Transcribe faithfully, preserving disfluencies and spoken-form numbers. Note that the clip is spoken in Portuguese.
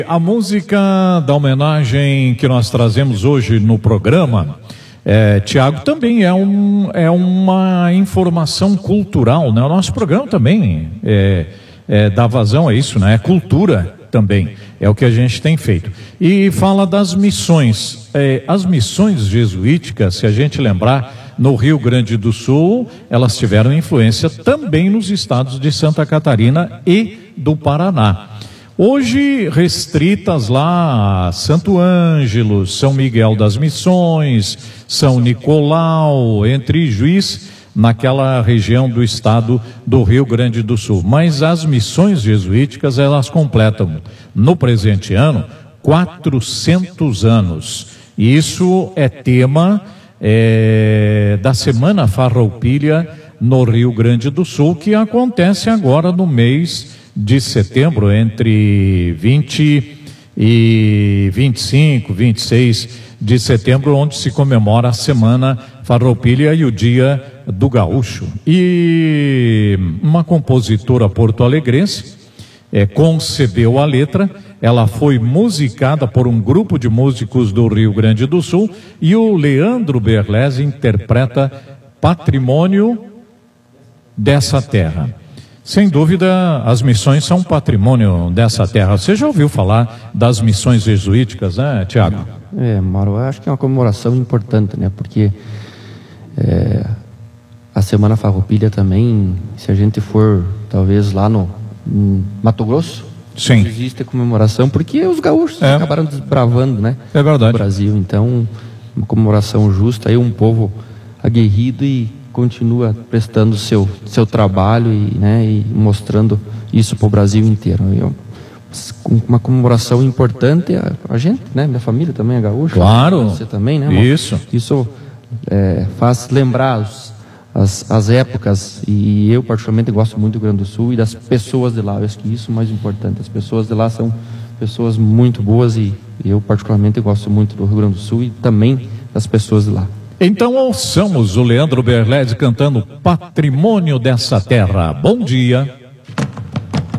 A música da homenagem que nós trazemos hoje no programa, é, Tiago, também é, um, é uma informação cultural, né? O nosso programa também é, é, dá vazão a isso, né? É cultura também, é o que a gente tem feito. E fala das missões. É, as missões jesuíticas, se a gente lembrar, no Rio Grande do Sul, elas tiveram influência também nos estados de Santa Catarina e do Paraná. Hoje restritas lá a Santo Ângelo, São Miguel das Missões, São Nicolau, entre Juiz, naquela região do estado do Rio Grande do Sul. Mas as missões jesuíticas, elas completam no presente ano quatrocentos anos. E isso é tema é, da Semana Farroupilha no Rio Grande do Sul, que acontece agora no mês de setembro, entre vinte e vinte e cinco, vinte e seis de setembro, onde se comemora a Semana Farroupilha e o Dia do Gaúcho. E uma compositora porto-alegrense é, concebeu a letra. Ela foi musicada por um grupo de músicos do Rio Grande do Sul e o Leandro Berlese interpreta Patrimônio dessa Terra. Sem dúvida, as missões são patrimônio dessa terra. Você já ouviu falar das missões jesuíticas, né, Tiago? É, Mauro, eu acho que é uma comemoração importante, né? Porque é, a Semana Farroupilha também, se a gente for, talvez, lá no em Mato Grosso, sim, existe a comemoração, porque os gaúchos é. acabaram desbravando, né? É verdade. O Brasil, então, uma comemoração justa, aí um povo aguerrido e continua prestando seu seu trabalho e, né, e mostrando isso para o Brasil inteiro. Eu, uma comemoração importante, a, a gente, né, minha família também é gaúcha. Claro. Você também, né, irmão? Isso. Isso é, faz lembrar os, as, as épocas, e eu particularmente gosto muito do Rio Grande do Sul e das pessoas de lá. Eu acho que isso é o mais importante. As pessoas de lá são pessoas muito boas e eu particularmente gosto muito do Rio Grande do Sul e também das pessoas de lá. Então ouçamos o Leandro Berlese cantando Patrimônio dessa Terra. Bom dia.